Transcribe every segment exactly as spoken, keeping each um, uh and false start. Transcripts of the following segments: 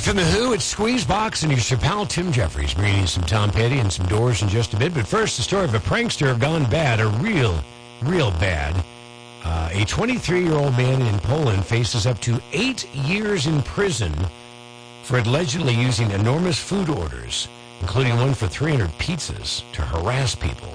from The Who, it's Squeezebox and your Sir Pal Tim Jeffries, bringing you some Tom Petty and some Doors in just a bit. But first, the story of a prankster gone bad, a real, real bad. Uh, a twenty-three-year-old man in Poland faces up to eight years in prison for allegedly using enormous food orders, including one for three hundred pizzas, to harass people.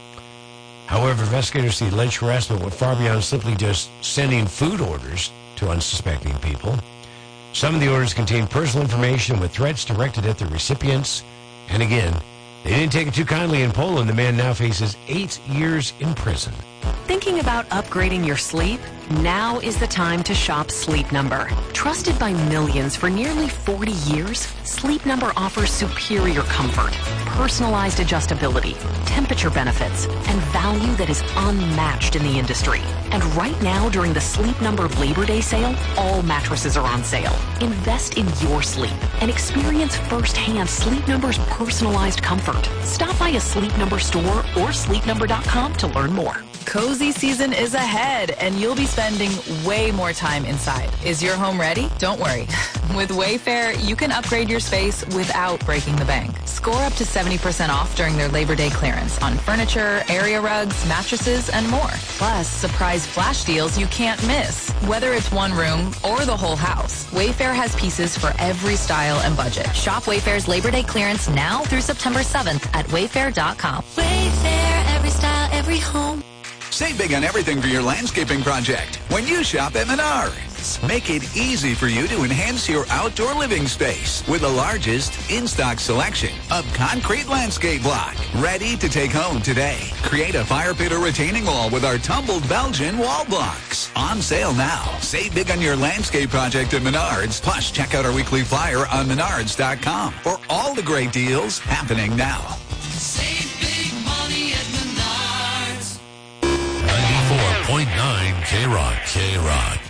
However, investigators see alleged harassment went far beyond simply just sending food orders to unsuspecting people. Some of the orders contained personal information with threats directed at the recipients. And again, they didn't take it too kindly in Poland. The man now faces eight years in prison. Thinking about upgrading your sleep? Now is the time to shop Sleep Number. Trusted by millions for nearly forty years, Sleep Number offers superior comfort, personalized adjustability, temperature benefits, and value that is unmatched in the industry. And right now, during the Sleep Number Labor Day sale, all mattresses are on sale. Invest in your sleep and experience firsthand Sleep Number's personalized comfort. Stop by a Sleep Number store or sleep number dot com to learn more. Cozy season is ahead, and you'll be spending way more time inside. Is your home ready? Don't worry. With Wayfair, you can upgrade your space without breaking the bank. Score up to seventy percent off during their Labor Day clearance on furniture, area rugs, mattresses, and more. Plus, surprise flash deals you can't miss. Whether it's one room or the whole house, Wayfair has pieces for every style and budget. Shop Wayfair's Labor Day clearance now through September seventh at wayfair dot com. Wayfair, every style, every home. Save big on everything for your landscaping project when you shop at Menards. Make it easy for you to enhance your outdoor living space with the largest in-stock selection of concrete landscape block. Ready to take home today. Create a fire pit or retaining wall with our tumbled Belgian wall blocks. On sale now. Save big on your landscape project at Menards. Plus, check out our weekly flyer on menards dot com for all the great deals happening now. Save big money at Menards. ninety-four point nine K-Rock. K-Rock.